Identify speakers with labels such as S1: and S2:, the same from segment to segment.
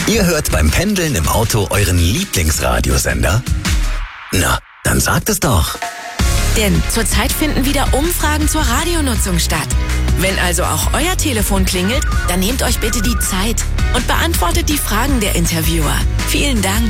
S1: Ihr hört beim Pendeln im Auto euren Lieblingsradiosender? Na, dann sagt es doch.
S2: Denn zurzeit finden wieder Umfragen zur Radionutzung statt. Wenn also auch euer Telefon klingelt, dann nehmt euch bitte die Zeit und beantwortet die Fragen der Interviewer. Vielen Dank.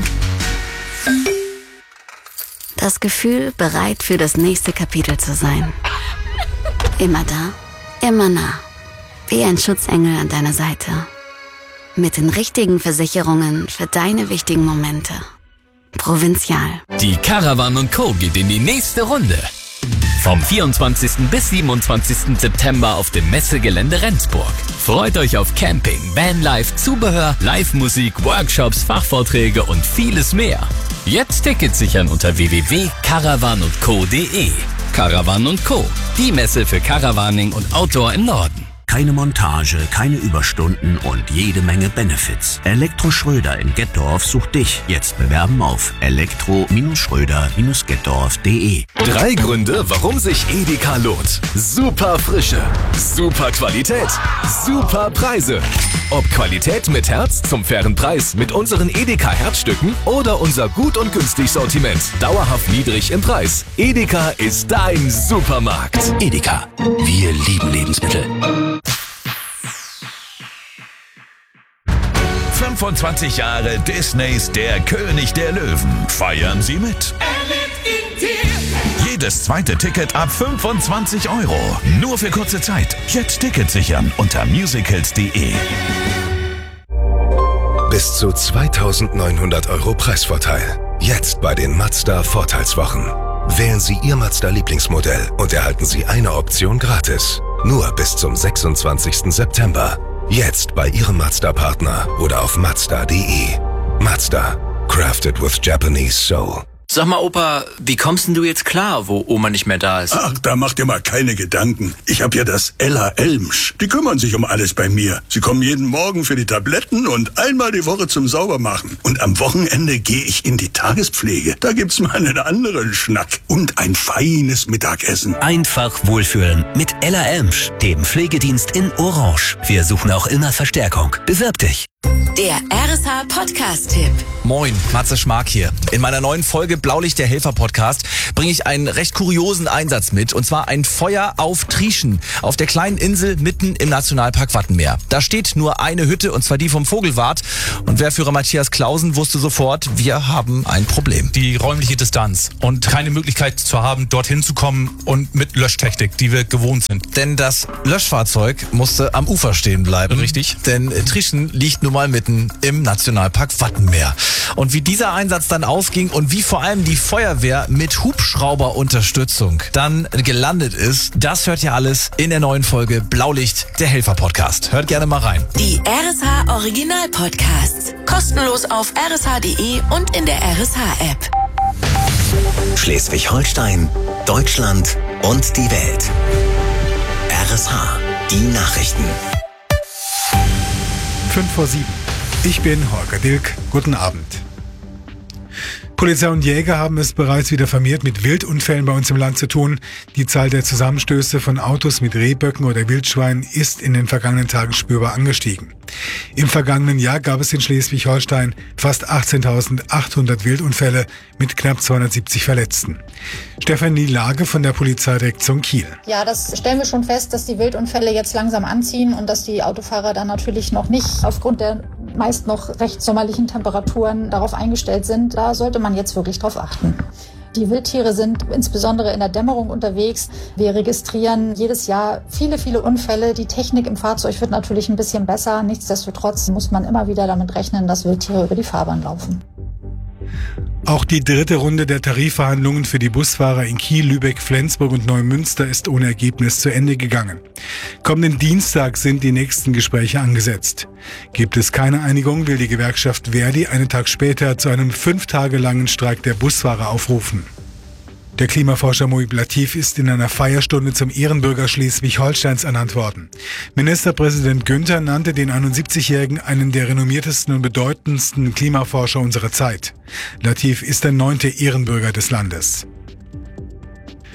S3: Das Gefühl, bereit für das nächste Kapitel zu sein. Immer da, immer nah. Wie ein Schutzengel an deiner Seite. Mit den richtigen Versicherungen für deine wichtigen Momente. Provinzial.
S4: Die Caravan & Co. geht in die nächste Runde. Vom 24. bis 27. September auf dem Messegelände Rendsburg. Freut euch auf Camping, Vanlife, Zubehör, Live-Musik, Workshops, Fachvorträge und vieles mehr. Jetzt Tickets sichern unter www.caravanandco.de. Caravan & Co. Die Messe für Caravaning und Outdoor im Norden.
S5: Keine Montage, keine Überstunden und jede Menge Benefits. Elektro Schröder in Gettorf sucht dich. Jetzt bewerben auf elektro-schröder-gettorf.de.
S6: 3 Gründe, warum sich Edeka lohnt. Super Frische, super Qualität, super Preise. Ob Qualität mit Herz zum fairen Preis mit unseren Edeka Herzstücken oder unser gut und günstig Sortiment. Dauerhaft niedrig im Preis. Edeka ist dein Supermarkt.
S1: Edeka, wir lieben Lebensmittel.
S7: 25 Jahre Disneys Der König der Löwen. Feiern Sie mit. Jedes zweite Ticket ab 25 €. Nur für kurze Zeit. Jetzt Ticket sichern unter musicals.de.
S8: Bis zu 2.900 € Preisvorteil. Jetzt bei den Mazda Vorteilswochen. Wählen Sie Ihr Mazda Lieblingsmodell und erhalten Sie eine Option gratis. Nur bis zum 26. September. Jetzt bei Ihrem Mazda-Partner oder auf Mazda.de. Mazda. Crafted with Japanese soul.
S9: Sag mal, Opa, wie kommst denn du jetzt klar, wo Oma nicht mehr da ist?
S10: Ach, da mach dir mal keine Gedanken. Ich hab ja das Ella Elmsch. Die kümmern sich um alles bei mir. Sie kommen jeden Morgen für die Tabletten und einmal die Woche zum Saubermachen. Und am Wochenende gehe ich in die Tagespflege. Da gibt's mal einen anderen Schnack und ein feines Mittagessen.
S1: Einfach wohlfühlen mit Ella Elmsch, dem Pflegedienst in Orange. Wir suchen auch immer Verstärkung. Bewirb dich.
S2: Der RSH Podcast-Tipp.
S11: Moin, Matze Schmark hier. In meiner neuen Folge Blaulicht der Helfer Podcast bringe ich einen recht kuriosen Einsatz mit. Und zwar ein Feuer auf Trieschen, auf der kleinen Insel mitten im Nationalpark Wattenmeer. Da steht nur eine Hütte, und zwar die vom Vogelwart. Und Wehrführer Matthias Clausen wusste sofort, wir haben ein Problem.
S12: Die räumliche Distanz und keine Möglichkeit zu haben, dorthin zu kommen und mit Löschtechnik, die wir gewohnt sind.
S11: Denn das Löschfahrzeug musste am Ufer stehen bleiben.
S12: Richtig.
S11: Denn Trieschen liegt nun mal mitten im Nationalpark Wattenmeer. Und wie dieser Einsatz dann ausging und wie vor allem die Feuerwehr mit Hubschrauberunterstützung dann gelandet ist, das hört ihr alles in der neuen Folge Blaulicht, der Helfer-Podcast. Hört gerne mal rein.
S2: Die RSH Original-Podcasts. Kostenlos auf rsh.de und in der RSH-App.
S1: Schleswig-Holstein, Deutschland und die Welt. RSH, die Nachrichten.
S13: 5:07. Ich bin Holger Dilk. Guten Abend. Polizei und Jäger haben es bereits wieder vermehrt mit Wildunfällen bei uns im Land zu tun. Die Zahl der Zusammenstöße von Autos mit Rehböcken oder Wildschweinen ist in den vergangenen Tagen spürbar angestiegen. Im vergangenen Jahr gab es in Schleswig-Holstein fast 18.800 Wildunfälle mit knapp 270 Verletzten. Stefanie Lage von der Polizeidirektion Kiel.
S14: Ja, das stellen wir schon fest, dass die Wildunfälle jetzt langsam anziehen und dass die Autofahrer dann natürlich noch nicht aufgrund der meist noch recht sommerlichen Temperaturen darauf eingestellt sind. Da sollte man jetzt wirklich drauf achten. Die Wildtiere sind insbesondere in der Dämmerung unterwegs. Wir registrieren jedes Jahr viele, viele Unfälle. Die Technik im Fahrzeug wird natürlich ein bisschen besser. Nichtsdestotrotz muss man immer wieder damit rechnen, dass Wildtiere über die Fahrbahn laufen.
S13: Auch die dritte Runde der Tarifverhandlungen für die Busfahrer in Kiel, Lübeck, Flensburg und Neumünster ist ohne Ergebnis zu Ende gegangen. Kommenden Dienstag sind die nächsten Gespräche angesetzt. Gibt es keine Einigung, will die Gewerkschaft Verdi einen Tag später zu einem 5 Tage langen Streik der Busfahrer aufrufen. Der Klimaforscher Mohib Latif ist in einer Feierstunde zum Ehrenbürger Schleswig-Holsteins ernannt worden. Ministerpräsident Günther nannte den 71-Jährigen einen der renommiertesten und bedeutendsten Klimaforscher unserer Zeit. Latif ist der 9. Ehrenbürger des Landes.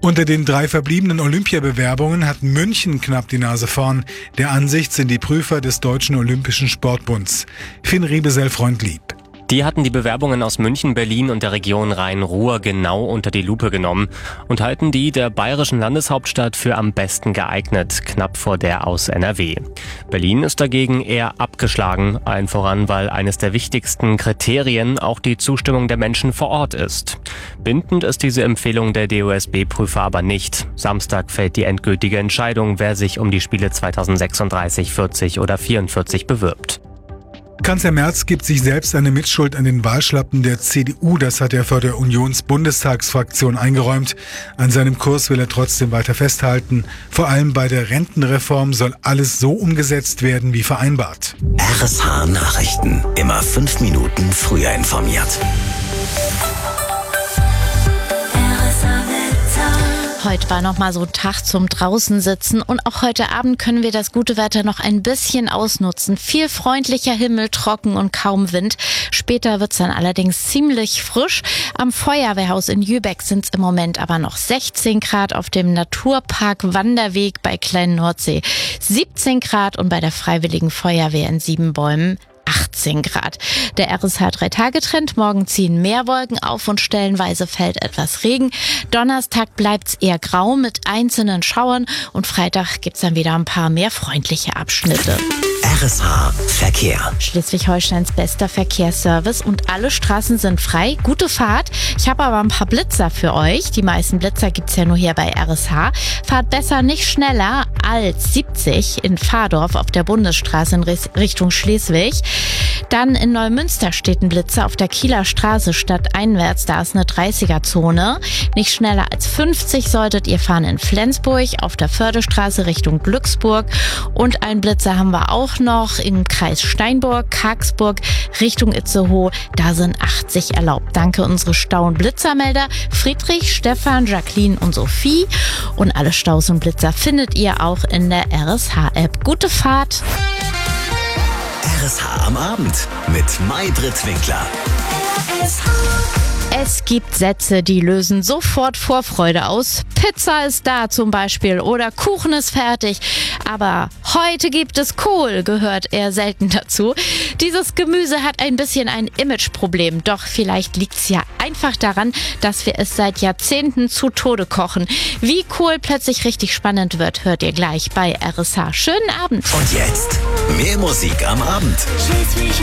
S13: Unter den 3 verbliebenen Olympiabewerbungen hat München knapp die Nase vorn. Der Ansicht sind die Prüfer des Deutschen Olympischen Sportbunds. Finn Riebesell-Freundlieb.
S15: Die hatten die Bewerbungen aus München, Berlin und der Region Rhein-Ruhr genau unter die Lupe genommen und halten die der bayerischen Landeshauptstadt für am besten geeignet, knapp vor der aus NRW. Berlin ist dagegen eher abgeschlagen, allen voran, weil eines der wichtigsten Kriterien auch die Zustimmung der Menschen vor Ort ist. Bindend ist diese Empfehlung der DOSB-Prüfer aber nicht. Samstag fällt die endgültige Entscheidung, wer sich um die Spiele 2036, 40 oder 44 bewirbt.
S13: Kanzler Merz gibt sich selbst eine Mitschuld an den Wahlschlappen der CDU. Das hat er vor der Unions-Bundestagsfraktion eingeräumt. An seinem Kurs will er trotzdem weiter festhalten. Vor allem bei der Rentenreform soll alles so umgesetzt werden wie vereinbart.
S1: RSH Nachrichten. Immer 5 Minuten früher informiert.
S16: Heute war noch mal so ein Tag zum draußen sitzen und auch heute Abend können wir das gute Wetter noch ein bisschen ausnutzen. Viel freundlicher Himmel, trocken und kaum Wind. Später wird's dann allerdings ziemlich frisch. Am Feuerwehrhaus in Jübeck sind's im Moment aber noch 16 Grad, auf dem Naturpark Wanderweg bei Kleinen Nordsee 17 Grad und bei der Freiwilligen Feuerwehr in Siebenbäumen 18 Grad. Der RSH 3-Tage-Trend. Morgen ziehen mehr Wolken auf und stellenweise fällt etwas Regen. Donnerstag bleibt's eher grau mit einzelnen Schauern und Freitag gibt's dann wieder ein paar mehr freundliche Abschnitte.
S1: RSH Verkehr.
S16: Schleswig-Holsteins bester Verkehrsservice und alle Straßen sind frei. Gute Fahrt. Ich habe aber ein paar Blitzer für euch. Die meisten Blitzer gibt's ja nur hier bei RSH. Fahrt besser nicht schneller als 70 in Fahrdorf auf der Bundesstraße in Richtung Schleswig. Dann in Neumünster steht ein Blitzer auf der Kieler Straße stadteinwärts. Da ist eine 30er-Zone. Nicht schneller als 50 solltet ihr fahren in Flensburg auf der Fördestraße Richtung Glücksburg. Und einen Blitzer haben wir auch noch im Kreis Steinburg, Kargsburg Richtung Itzehoe. Da sind 80 erlaubt. Danke unsere Stau- und Blitzermelder Friedrich, Stefan, Jacqueline und Sophie. Und alle Staus und Blitzer findet ihr auch in der RSH-App. Gute Fahrt!
S1: RSH am Abend mit Maybrit Winkler.
S16: Es gibt Sätze, die lösen sofort Vorfreude aus. Pizza ist da zum Beispiel oder Kuchen ist fertig. Aber heute gibt es Kohl, gehört eher selten dazu. Dieses Gemüse hat ein bisschen ein Imageproblem. Doch vielleicht liegt es ja einfach daran, dass wir es seit Jahrzehnten zu Tode kochen. Wie Kohl plötzlich richtig spannend wird, hört ihr gleich bei RSH. Schönen Abend.
S1: Und jetzt mehr Musik am Abend.
S17: Schleswig